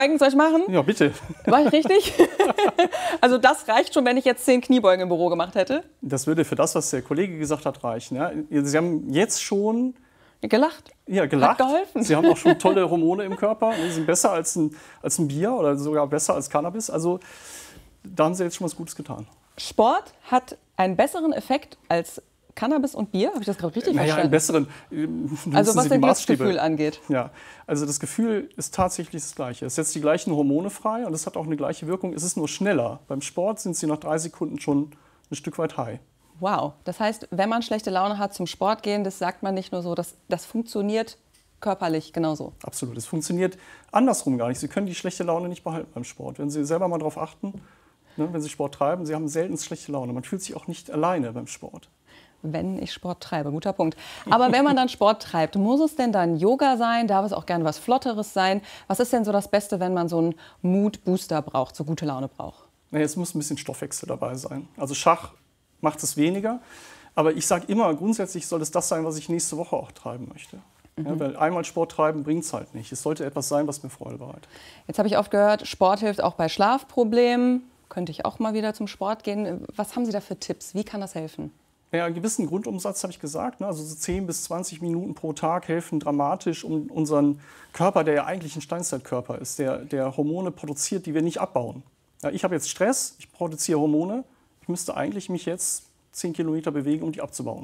Soll ich machen? Ja, bitte. War ich richtig? Also das reicht schon, wenn ich jetzt 10 Kniebeugen im Büro gemacht hätte? Das würde für das, was der Kollege gesagt hat, reichen. Ja? Sie haben jetzt schon... Gelacht? Ja, gelacht. Hat geholfen. Sie haben auch schon tolle Hormone im Körper. Die sind besser als ein Bier oder sogar besser als Cannabis. Also da haben Sie jetzt schon was Gutes getan. Sport hat einen besseren Effekt als Cannabis und Bier? Habe ich das gerade richtig verstanden? Einen besseren. Also was denn das Gefühl angeht? Ja, also das Gefühl ist tatsächlich das Gleiche. Es setzt die gleichen Hormone frei und es hat auch eine gleiche Wirkung. Es ist nur schneller. Beim Sport sind Sie nach 3 Sekunden schon ein Stück weit high. Wow, das heißt, wenn man schlechte Laune hat zum Sport gehen, das sagt man nicht nur so, das funktioniert körperlich genauso. Absolut, es funktioniert andersrum gar nicht. Sie können die schlechte Laune nicht behalten beim Sport. Wenn Sie selber mal darauf achten, ne, wenn Sie Sport treiben, Sie haben selten schlechte Laune. Man fühlt sich auch nicht alleine beim Sport. Wenn ich Sport treibe, guter Punkt. Aber wenn man dann Sport treibt, muss es denn dann Yoga sein? Darf es auch gerne was Flotteres sein? Was ist denn so das Beste, wenn man so einen Mood-Booster braucht, so gute Laune braucht? Naja, es muss ein bisschen Stoffwechsel dabei sein. Also Schach macht es weniger. Aber ich sage immer, grundsätzlich soll es das sein, was ich nächste Woche auch treiben möchte. Ja, weil einmal Sport treiben bringt es halt nicht. Es sollte etwas sein, was mir Freude bereitet. Jetzt habe ich oft gehört, Sport hilft auch bei Schlafproblemen. Könnte ich auch mal wieder zum Sport gehen? Was haben Sie da für Tipps? Wie kann das helfen? Ja, einen gewissen Grundumsatz habe ich gesagt. Ne? Also so 10 bis 20 Minuten pro Tag helfen dramatisch, um unseren Körper, der ja eigentlich ein Steinzeitkörper ist, der Hormone produziert, die wir nicht abbauen. Ja, ich habe jetzt Stress, ich produziere Hormone. Ich müsste eigentlich mich jetzt 10 Kilometer bewegen, um die abzubauen.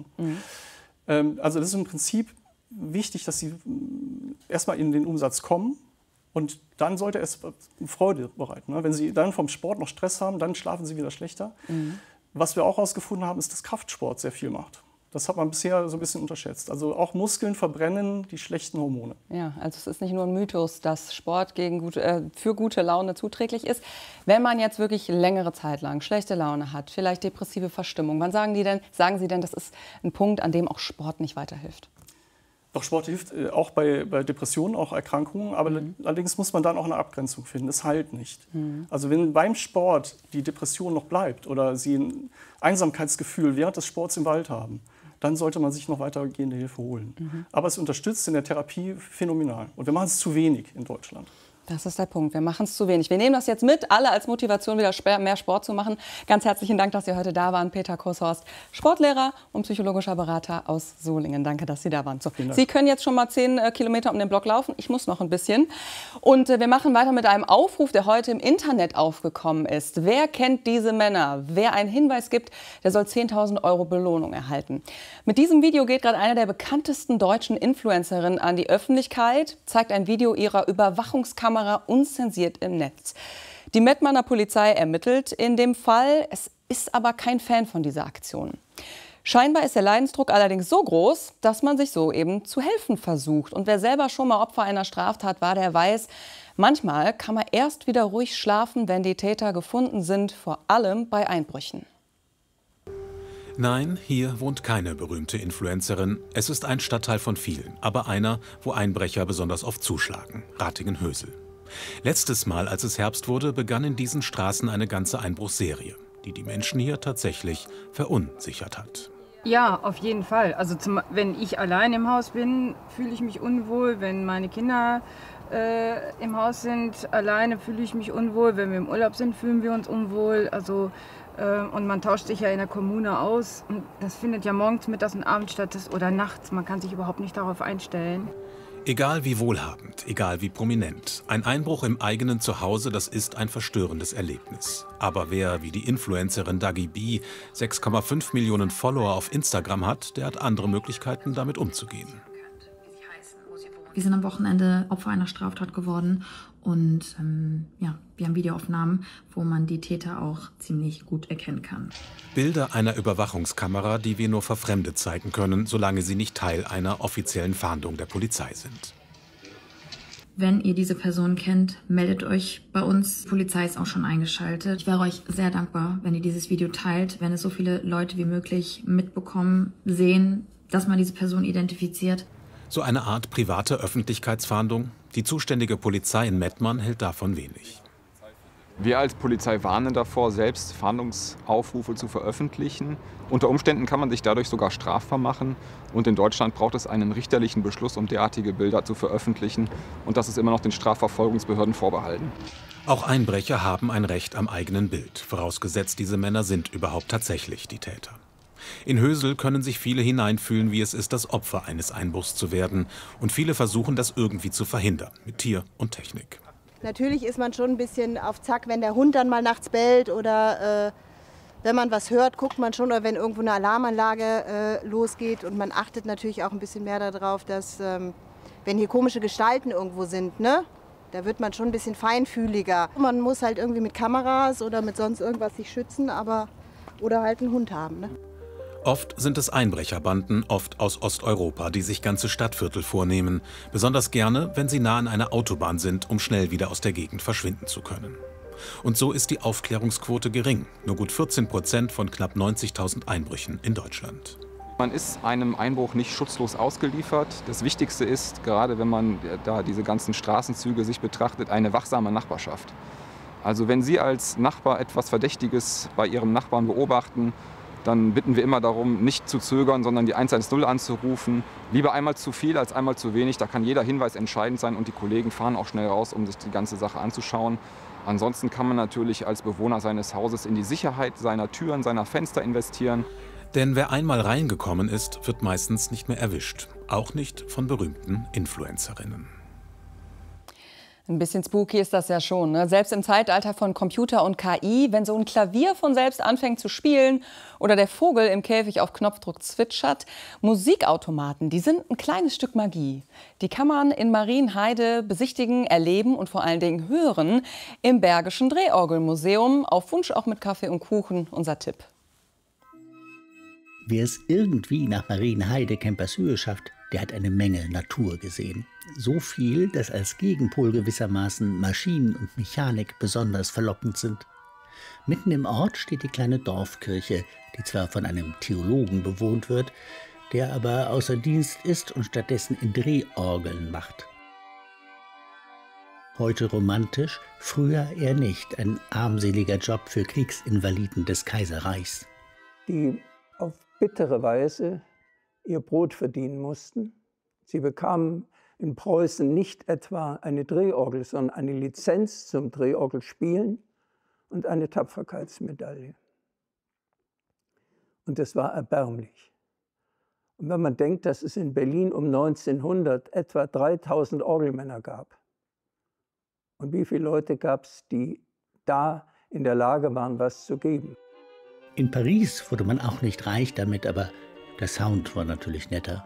Also das ist im Prinzip wichtig, dass Sie erstmal in den Umsatz kommen. Und dann sollte es Freude bereiten. Ne? Wenn Sie dann vom Sport noch Stress haben, dann schlafen Sie wieder schlechter. Was wir auch herausgefunden haben, ist, dass Kraftsport sehr viel macht. Das hat man bisher so ein bisschen unterschätzt. Also auch Muskeln verbrennen die schlechten Hormone. Ja, also es ist nicht nur ein Mythos, dass Sport für gute Laune zuträglich ist. Wenn man jetzt wirklich längere Zeit lang schlechte Laune hat, vielleicht depressive Verstimmung, wann sagen Sie denn, das ist ein Punkt, an dem auch Sport nicht weiterhilft? Doch Sport hilft auch bei Depressionen, auch Erkrankungen, aber allerdings muss man dann auch eine Abgrenzung finden. Es heilt nicht. Also wenn beim Sport die Depression noch bleibt oder Sie ein Einsamkeitsgefühl während des Sports im Wald haben, dann sollte man sich noch weitergehende Hilfe holen. Aber es unterstützt in der Therapie phänomenal. Und wir machen es zu wenig in Deutschland. Das ist der Punkt. Wir machen es zu wenig. Wir nehmen das jetzt mit, alle als Motivation, wieder mehr Sport zu machen. Ganz herzlichen Dank, dass Sie heute da waren. Peter Koshorst, Sportlehrer und psychologischer Berater aus Solingen. Danke, dass Sie da waren. So, Sie können jetzt schon mal 10 Kilometer um den Block laufen. Ich muss noch ein bisschen. Und wir machen weiter mit einem Aufruf, der heute im Internet aufgekommen ist. Wer kennt diese Männer? Wer einen Hinweis gibt, der soll 10.000 € Belohnung erhalten. Mit diesem Video geht gerade eine der bekanntesten deutschen Influencerinnen an die Öffentlichkeit, zeigt ein Video ihrer Überwachungskamera unzensiert im Netz. Die Mettmanner Polizei ermittelt in dem Fall. Es ist aber kein Fan von dieser Aktion. Scheinbar ist der Leidensdruck allerdings so groß, dass man sich so eben zu helfen versucht. Und wer selber schon mal Opfer einer Straftat war, der weiß, manchmal kann man erst wieder ruhig schlafen, wenn die Täter gefunden sind, vor allem bei Einbrüchen. Nein, hier wohnt keine berühmte Influencerin. Es ist ein Stadtteil von vielen, aber einer, wo Einbrecher besonders oft zuschlagen: Ratingen-Hösel. Letztes Mal, als es Herbst wurde, begann in diesen Straßen eine ganze Einbruchsserie, die die Menschen hier tatsächlich verunsichert hat. Ja, auf jeden Fall. Also wenn ich allein im Haus bin, fühle ich mich unwohl. Wenn meine Kinder im Haus sind, alleine fühle ich mich unwohl. Wenn wir im Urlaub sind, fühlen wir uns unwohl. Also, und man tauscht sich ja in der Kommune aus. Und das findet ja morgens, mittags und abends statt oder nachts. Man kann sich überhaupt nicht darauf einstellen. Egal wie wohlhabend, egal wie prominent, ein Einbruch im eigenen Zuhause, das ist ein verstörendes Erlebnis. Aber wer, wie die Influencerin Dagi B, 6,5 Millionen Follower auf Instagram hat, der hat andere Möglichkeiten, damit umzugehen. Wir sind am Wochenende Opfer einer Straftat geworden und ja, wir haben Videoaufnahmen, wo man die Täter auch ziemlich gut erkennen kann. Bilder einer Überwachungskamera, die wir nur verfremdet zeigen können, solange sie nicht Teil einer offiziellen Fahndung der Polizei sind. Wenn ihr diese Person kennt, meldet euch bei uns. Die Polizei ist auch schon eingeschaltet. Ich wäre euch sehr dankbar, wenn ihr dieses Video teilt, wenn es so viele Leute wie möglich mitbekommen, sehen, dass man diese Person identifiziert. So eine Art private Öffentlichkeitsfahndung? Die zuständige Polizei in Mettmann hält davon wenig. Wir als Polizei warnen davor, selbst Fahndungsaufrufe zu veröffentlichen. Unter Umständen kann man sich dadurch sogar strafbar machen. Und in Deutschland braucht es einen richterlichen Beschluss, um derartige Bilder zu veröffentlichen. Und das ist immer noch den Strafverfolgungsbehörden vorbehalten. Auch Einbrecher haben ein Recht am eigenen Bild, vorausgesetzt, diese Männer sind überhaupt tatsächlich die Täter. In Hösel können sich viele hineinfühlen, wie es ist, das Opfer eines Einbruchs zu werden. Und viele versuchen, das irgendwie zu verhindern, mit Tier und Technik. Natürlich ist man schon ein bisschen auf Zack, wenn der Hund dann mal nachts bellt oder wenn man was hört, guckt man schon, oder wenn irgendwo eine Alarmanlage losgeht. Und man achtet natürlich auch ein bisschen mehr darauf, dass, wenn hier komische Gestalten irgendwo sind, ne, da wird man schon ein bisschen feinfühliger. Man muss halt irgendwie mit Kameras oder mit sonst irgendwas sich schützen, oder halt einen Hund haben. Ne? Oft sind es Einbrecherbanden, oft aus Osteuropa, die sich ganze Stadtviertel vornehmen. Besonders gerne, wenn sie nah an einer Autobahn sind, um schnell wieder aus der Gegend verschwinden zu können. Und so ist die Aufklärungsquote gering. Nur gut 14% von knapp 90.000 Einbrüchen in Deutschland. Man ist einem Einbruch nicht schutzlos ausgeliefert. Das Wichtigste ist, gerade wenn man da diese ganzen Straßenzüge sich betrachtet, eine wachsame Nachbarschaft. Also wenn Sie als Nachbar etwas Verdächtiges bei Ihrem Nachbarn beobachten, dann bitten wir immer darum, nicht zu zögern, sondern die 110 anzurufen. Lieber einmal zu viel als einmal zu wenig. Da kann jeder Hinweis entscheidend sein und die Kollegen fahren auch schnell raus, um sich die ganze Sache anzuschauen. Ansonsten kann man natürlich als Bewohner seines Hauses in die Sicherheit seiner Türen, seiner Fenster investieren. Denn wer einmal reingekommen ist, wird meistens nicht mehr erwischt. Auch nicht von berühmten Influencerinnen. Ein bisschen spooky ist das ja schon, ne? Selbst im Zeitalter von Computer und KI, wenn so ein Klavier von selbst anfängt zu spielen oder der Vogel im Käfig auf Knopfdruck zwitschert. Musikautomaten, die sind ein kleines Stück Magie. Die kann man in Marienheide besichtigen, erleben und vor allen Dingen hören im Bergischen Drehorgelmuseum. Auf Wunsch auch mit Kaffee und Kuchen, unser Tipp. Wer es irgendwie nach Marienheide Kempershöhe schafft, der hat eine Menge Natur gesehen. So viel, dass als Gegenpol gewissermaßen Maschinen und Mechanik besonders verlockend sind. Mitten im Ort steht die kleine Dorfkirche, die zwar von einem Theologen bewohnt wird, der aber außer Dienst ist und stattdessen in Drehorgeln macht. Heute romantisch, früher eher nicht. Ein armseliger Job für Kriegsinvaliden des Kaiserreichs. Die auf bittere Weise ihr Brot verdienen mussten. Sie bekamen in Preußen nicht etwa eine Drehorgel, sondern eine Lizenz zum Drehorgelspielen und eine Tapferkeitsmedaille. Und das war erbärmlich. Und wenn man denkt, dass es in Berlin um 1900 etwa 3000 Orgelmänner gab, und wie viele Leute gab es, die da in der Lage waren, was zu geben. In Paris wurde man auch nicht reich damit, aber der Sound war natürlich netter.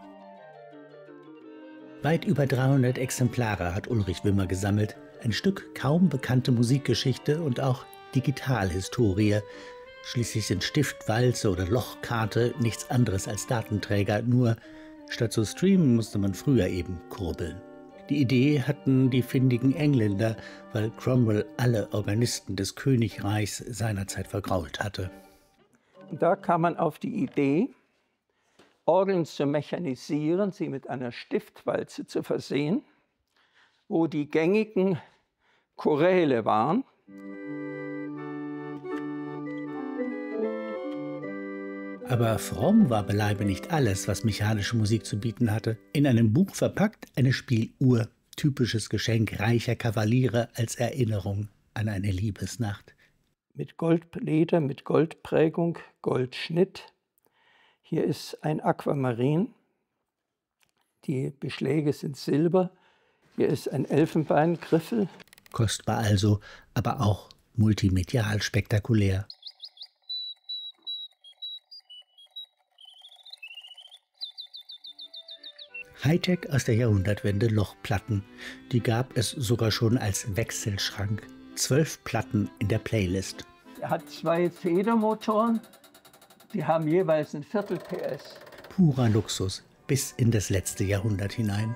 Weit über 300 Exemplare hat Ulrich Wimmer gesammelt. Ein Stück kaum bekannte Musikgeschichte und auch Digitalhistorie. Schließlich sind Stift, Walze oder Lochkarte nichts anderes als Datenträger. Nur statt zu streamen musste man früher eben kurbeln. Die Idee hatten die findigen Engländer, weil Cromwell alle Organisten des Königreichs seinerzeit vergrault hatte. Und da kam man auf die Idee, Orgeln zu mechanisieren, sie mit einer Stiftwalze zu versehen, wo die gängigen Choräle waren. Aber fromm war beileibe nicht alles, was mechanische Musik zu bieten hatte. In einem Buch verpackt eine Spieluhr, typisches Geschenk reicher Kavaliere als Erinnerung an eine Liebesnacht. Mit Goldleder, mit Goldprägung, Goldschnitt. Hier ist ein Aquamarin. Die Beschläge sind Silber. Hier ist ein Elfenbeingriffel. Kostbar also, aber auch multimedial spektakulär. Hightech aus der Jahrhundertwende, Lochplatten. Die gab es sogar schon als Wechselschrank. 12 Platten in der Playlist. Er hat 2 Federmotoren, die haben jeweils ein Viertel PS. Purer Luxus bis in das letzte Jahrhundert hinein.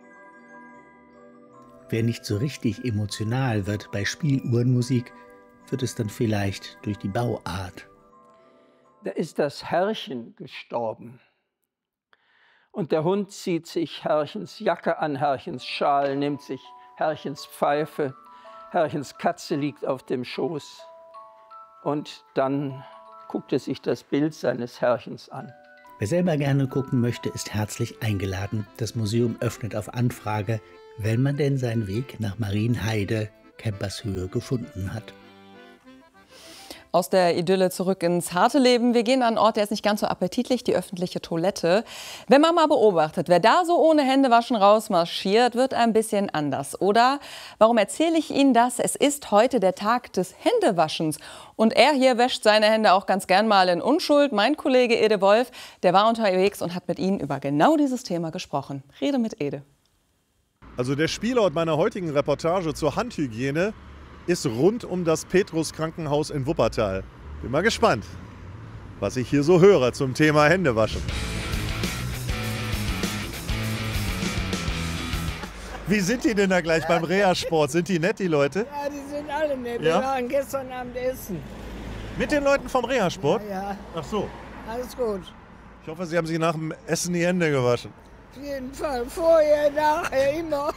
Wer nicht so richtig emotional wird bei Spieluhrenmusik, wird es dann vielleicht durch die Bauart. Da ist das Herrchen gestorben. Und der Hund zieht sich Herrchens Jacke an, Herrchens Schal, nimmt sich Herrchens Pfeife. Herrchens Katze liegt auf dem Schoß. Und dann guckt er sich das Bild seines Herrchens an. Wer selber gerne gucken möchte, ist herzlich eingeladen. Das Museum öffnet auf Anfrage, wenn man denn seinen Weg nach Marienheide, Kempershöhe, gefunden hat. Aus der Idylle zurück ins harte Leben. Wir gehen an einen Ort, der ist nicht ganz so appetitlich, die öffentliche Toilette. Wenn man mal beobachtet, wer da so ohne Händewaschen rausmarschiert, wird ein bisschen anders. Oder, warum erzähle ich Ihnen das? Es ist heute der Tag des Händewaschens. Und er hier wäscht seine Hände auch ganz gern mal in Unschuld. Mein Kollege Ede Wolf, der war unterwegs und hat mit Ihnen über genau dieses Thema gesprochen. Rede mit Ede. Also der Spielort meiner heutigen Reportage zur Handhygiene ist rund um das Petrus-Krankenhaus in Wuppertal. Bin mal gespannt, was ich hier so höre zum Thema Händewaschen. Wie sind die denn da gleich beim Reha-Sport? Sind die nett, die Leute? Ja, die sind alle nett. Ja? Wir waren gestern Abend essen. Mit den Leuten vom Reha-Sport? Ja. Ach so. Alles gut. Ich hoffe, Sie haben sich nach dem Essen die Hände gewaschen. Auf jeden Fall. Vorher, nachher, immer.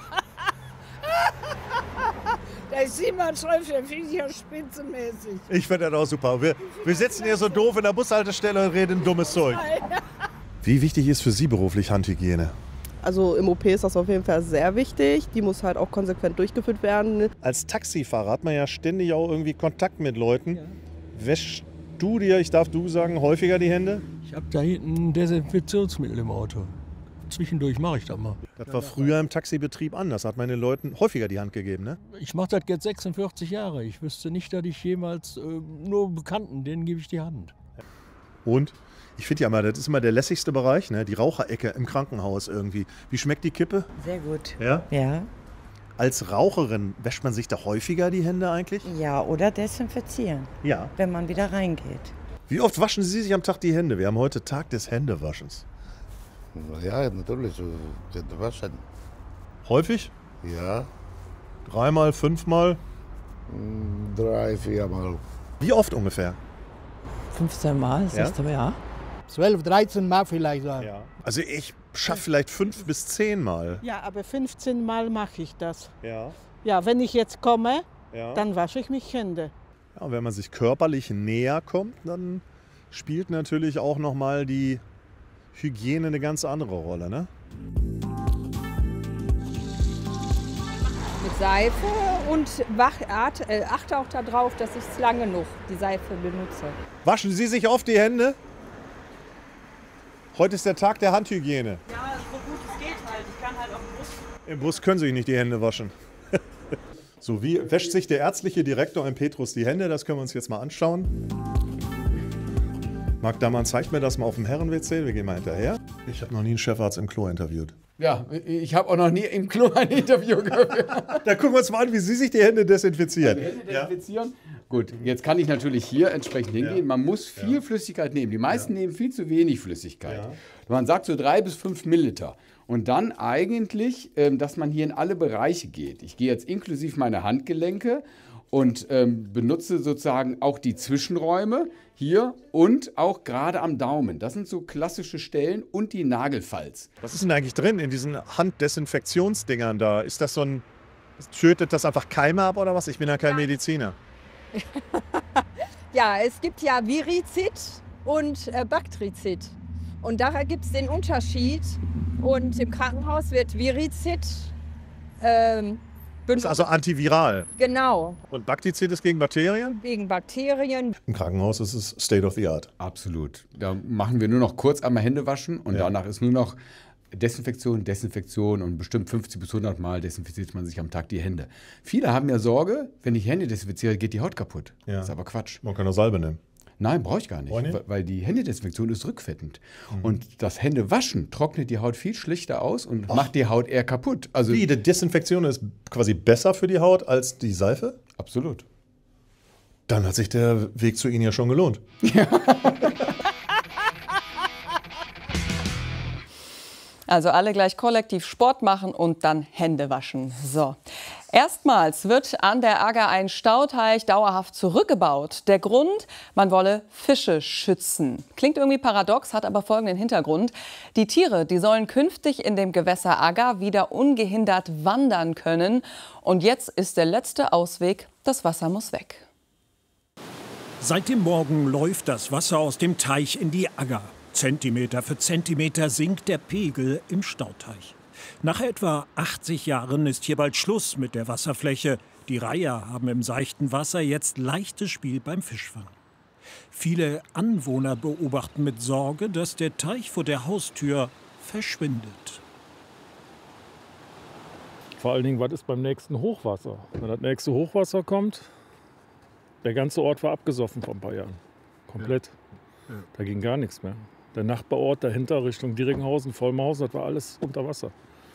Da ist Simon Schreif, der finde ich ja spitzenmäßig. Ich finde das auch super. Wir sitzen hier so doof in der Bushaltestelle und reden dummes Zeug. Wie wichtig ist für Sie beruflich Handhygiene? Also im OP ist das auf jeden Fall sehr wichtig. Die muss halt auch konsequent durchgeführt werden. Als Taxifahrer hat man ja ständig auch irgendwie Kontakt mit Leuten. Ja. Wäschst du dir, ich darf du sagen, häufiger die Hände? Ich habe da hinten ein Desinfektionsmittel im Auto. Zwischendurch mache ich das mal. Das war früher im Taxibetrieb anders. Hat man den Leuten häufiger die Hand gegeben, ne? Ich mache das jetzt 46 Jahre. Ich wüsste nicht, dass ich jemals nur Bekannten, denen gebe ich die Hand. Und? Ich finde ja immer, das ist immer der lässigste Bereich, ne? Die Raucherecke im Krankenhaus irgendwie. Wie schmeckt die Kippe? Sehr gut. Ja? Ja. Als Raucherin wäscht man sich da häufiger die Hände eigentlich? Ja, oder desinfizieren. Ja. Wenn man wieder reingeht. Wie oft waschen Sie sich am Tag die Hände? Wir haben heute Tag des Händewaschens. Ja, natürlich. Hände waschen. Häufig? Ja. 3-mal, 5-mal? 3, 4-mal. Wie oft ungefähr? 15 Mal, sagst du ja. 12, 13 Mal vielleicht sagen. Ja. Also ich schaffe vielleicht 5 bis 10 Mal. Ja, aber 15 Mal mache ich das. Ja. Ja, wenn ich jetzt komme, ja, dann wasche ich mich Hände. Ja, und wenn man sich körperlich näher kommt, dann spielt natürlich auch nochmal die Hygiene eine ganz andere Rolle, ne? Mit Seife und achte auch darauf, dass ich es lange genug die Seife benutze. Waschen Sie sich oft die Hände? Heute ist der Tag der Handhygiene. Ja, so gut es geht halt. Ich kann halt auch im Bus. Im Bus können Sie sich nicht die Hände waschen. So, wie wäscht sich der ärztliche Direktor im Petrus die Hände? Das können wir uns jetzt mal anschauen. Marc Dammann zeigt mir das mal auf dem Herren-WC. Wir gehen mal hinterher. Ich habe noch nie einen Chefarzt im Klo interviewt. Ja, ich habe auch noch nie im Klo ein Interview gehört. Da gucken wir uns mal an, wie Sie sich die Hände desinfizieren. Die Hände desinfizieren? Ja. Gut, jetzt kann ich natürlich hier entsprechend hingehen. Ja. Man muss viel Flüssigkeit nehmen. Die meisten nehmen viel zu wenig Flüssigkeit. Ja. Man sagt so 3 bis 5 Milliliter. Und dann eigentlich, dass man hier in alle Bereiche geht. Ich gehe jetzt inklusive meine Handgelenke und benutze sozusagen auch die Zwischenräume hier und auch gerade am Daumen. Das sind so klassische Stellen und die Nagelfalz. Was ist denn eigentlich drin in diesen Handdesinfektionsdingern da? Ist das so ein, tötet das einfach Keime ab oder was? Ich bin ja kein Mediziner. Ja, es gibt ja Virizid und Baktrizid. Und daher gibt es den Unterschied. Und im Krankenhaus wird Virizid das ist also antiviral. Genau. Und Baktizid ist gegen Bakterien? Gegen Bakterien. Im Krankenhaus ist es State of the Art. Absolut. Da machen wir nur noch kurz einmal Hände waschen und danach ist nur noch Desinfektion und bestimmt 50 bis 100 Mal desinfiziert man sich am Tag die Hände. Viele haben ja Sorge, wenn ich Hände desinfiziere, geht die Haut kaputt. Ja. Das ist aber Quatsch. Man kann auch Salbe nehmen. Nein, brauche ich gar nicht, weil die Händedesinfektion ist rückfettend. Und das Händewaschen trocknet die Haut viel schlechter aus und macht die Haut eher kaputt. Also wie, die Desinfektion ist quasi besser für die Haut als die Seife? Absolut. Dann hat sich der Weg zu Ihnen ja schon gelohnt. Ja. Also alle gleich kollektiv Sport machen und dann Hände waschen. So. Erstmals wird an der Agger ein Stauteich dauerhaft zurückgebaut. Der Grund, man wolle Fische schützen. Klingt irgendwie paradox, hat aber folgenden Hintergrund. Die Tiere, die sollen künftig in dem Gewässer Agger wieder ungehindert wandern können. Und jetzt ist der letzte Ausweg, das Wasser muss weg. Seit dem Morgen läuft das Wasser aus dem Teich in die Agger. Zentimeter für Zentimeter sinkt der Pegel im Stauteich. Nach etwa 80 Jahren ist hier bald Schluss mit der Wasserfläche. Die Reiher haben im seichten Wasser jetzt leichtes Spiel beim Fischfang. Viele Anwohner beobachten mit Sorge, dass der Teich vor der Haustür verschwindet. Vor allen Dingen, was ist beim nächsten Hochwasser? Wenn das nächste Hochwasser kommt, der ganze Ort war abgesoffen vor ein paar Jahren. Komplett. Ja. Ja. Da ging gar nichts mehr. Der Nachbarort dahinter Richtung Dieringhausen, Vollmhausen, das war alles unter Wasser.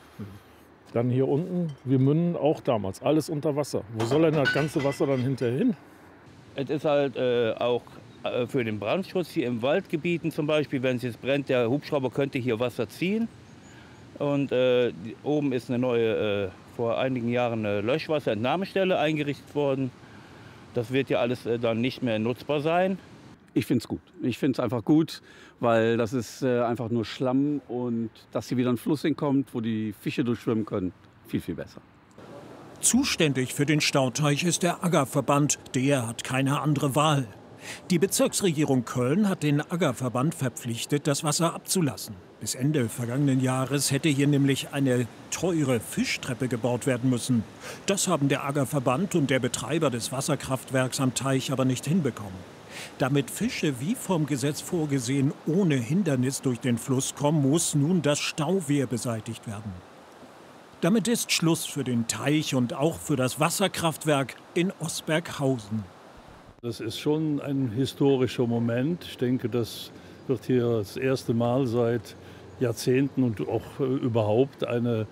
Dann hier unten, wir münden auch damals, alles unter Wasser. Wo soll denn das ganze Wasser dann hinterher hin? Es ist halt auch für den Brandschutz hier im Waldgebieten zum Beispiel, wenn es jetzt brennt, der Hubschrauber könnte hier Wasser ziehen. Und oben ist eine neue, vor einigen Jahren eine Löschwasserentnahmestelle eingerichtet worden. Das wird ja alles dann nicht mehr nutzbar sein. Ich finde es gut. Ich finde es einfach gut, weil das ist einfach nur Schlamm und dass hier wieder ein Fluss hinkommt, wo die Fische durchschwimmen können, viel, viel besser. Zuständig für den Stauteich ist der Aggerverband. Der hat keine andere Wahl. Die Bezirksregierung Köln hat den Aggerverband verpflichtet, das Wasser abzulassen. Bis Ende vergangenen Jahres hätte hier nämlich eine teure Fischtreppe gebaut werden müssen. Das haben der Aggerverband und der Betreiber des Wasserkraftwerks am Teich aber nicht hinbekommen. Damit Fische wie vom Gesetz vorgesehen ohne Hindernis durch den Fluss kommen, muss nun das Stauwehr beseitigt werden. Damit ist Schluss für den Teich und auch für das Wasserkraftwerk in Osberghausen. Das ist schon ein historischer Moment. Ich denke, das wird hier das erste Mal seit Jahrzehnten und auch überhaupt eine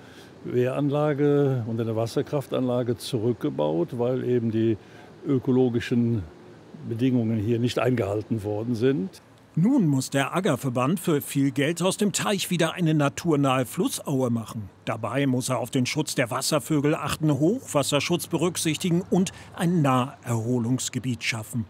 Wehranlage und eine Wasserkraftanlage zurückgebaut, weil eben die ökologischen Bedingungen hier nicht eingehalten worden sind. Nun muss der Aggerverband für viel Geld aus dem Teich wieder eine naturnahe Flussaue machen. Dabei muss er auf den Schutz der Wasservögel achten, Hochwasserschutz berücksichtigen und ein Naherholungsgebiet schaffen.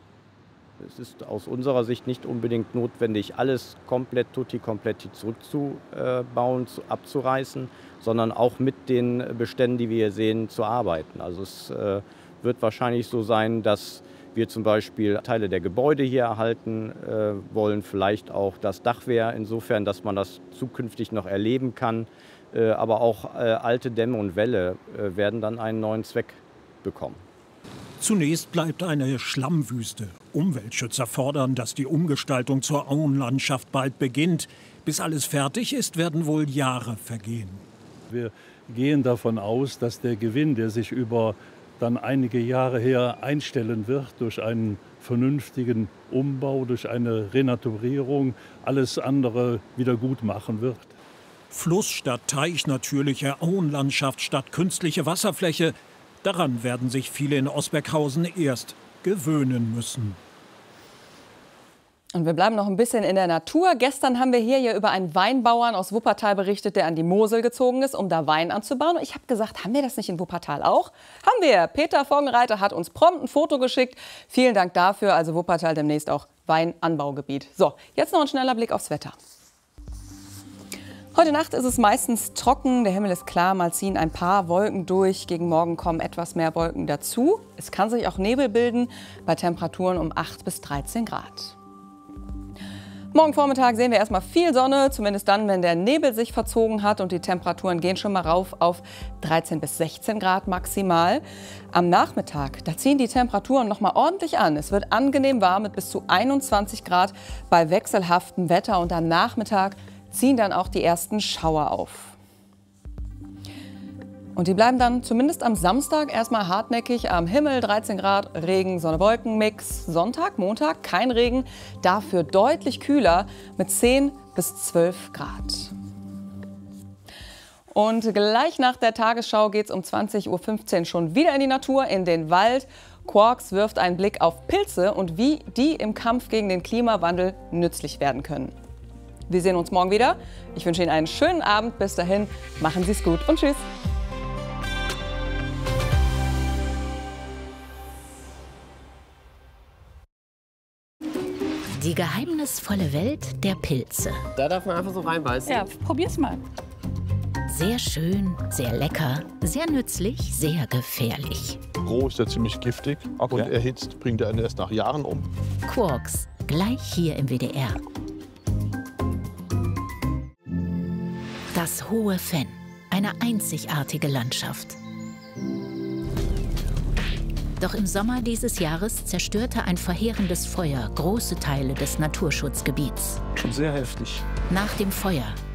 Es ist aus unserer Sicht nicht unbedingt notwendig, alles komplett tutti kompletti zurückzubauen, abzureißen, sondern auch mit den Beständen, die wir hier sehen, zu arbeiten. Also es wird wahrscheinlich so sein, dass wir zum Beispiel Teile der Gebäude hier erhalten wollen, vielleicht auch das Dachwehr, insofern, dass man das zukünftig noch erleben kann. Aber auch alte Dämme und Wälle werden dann einen neuen Zweck bekommen. Zunächst bleibt eine Schlammwüste. Umweltschützer fordern, dass die Umgestaltung zur Auenlandschaft bald beginnt. Bis alles fertig ist, werden wohl Jahre vergehen. Wir gehen davon aus, dass der Gewinn, der sich über dann einige Jahre her einstellen wird, durch einen vernünftigen Umbau, durch eine Renaturierung, alles andere wieder gut machen wird. Fluss statt Teich, natürliche Auenlandschaft statt künstliche Wasserfläche. Daran werden sich viele in Osberghausen erst gewöhnen müssen. Und wir bleiben noch ein bisschen in der Natur. Gestern haben wir hier ja über einen Weinbauern aus Wuppertal berichtet, der an die Mosel gezogen ist, um da Wein anzubauen. Und ich habe gesagt, haben wir das nicht in Wuppertal auch? Haben wir. Peter Vongenreiter hat uns prompt ein Foto geschickt. Vielen Dank dafür. Also Wuppertal demnächst auch Weinanbaugebiet. So, jetzt noch ein schneller Blick aufs Wetter. Heute Nacht ist es meistens trocken, der Himmel ist klar, mal ziehen ein paar Wolken durch. Gegen Morgen kommen etwas mehr Wolken dazu. Es kann sich auch Nebel bilden, bei Temperaturen um 8 bis 13 Grad. Morgen Vormittag sehen wir erstmal viel Sonne, zumindest dann, wenn der Nebel sich verzogen hat und die Temperaturen gehen schon mal rauf auf 13 bis 16 Grad maximal. Am Nachmittag, da ziehen die Temperaturen noch mal ordentlich an. Es wird angenehm warm mit bis zu 21 Grad bei wechselhaftem Wetter und am Nachmittag ziehen dann auch die ersten Schauer auf. Und die bleiben dann zumindest am Samstag erstmal hartnäckig am Himmel, 13 Grad, Regen, Sonne, Wolken, Mix. Sonntag, Montag kein Regen, dafür deutlich kühler mit 10 bis 12 Grad. Und gleich nach der Tagesschau geht es um 20:15 Uhr schon wieder in die Natur, in den Wald. Quarks wirft einen Blick auf Pilze und wie die im Kampf gegen den Klimawandel nützlich werden können. Wir sehen uns morgen wieder. Ich wünsche Ihnen einen schönen Abend. Bis dahin, machen Sie es gut und tschüss. Die geheimnisvolle Welt der Pilze. Da darf man einfach so reinbeißen. Ja, probier's mal. Sehr schön, sehr lecker, sehr nützlich, sehr gefährlich. Roh ist er ziemlich giftig und erhitzt bringt er einen erst nach Jahren um. Quarks, gleich hier im WDR. Das Hohe Fenn, eine einzigartige Landschaft. Doch im Sommer dieses Jahres zerstörte ein verheerendes Feuer große Teile des Naturschutzgebiets. Schon sehr heftig. Nach dem Feuer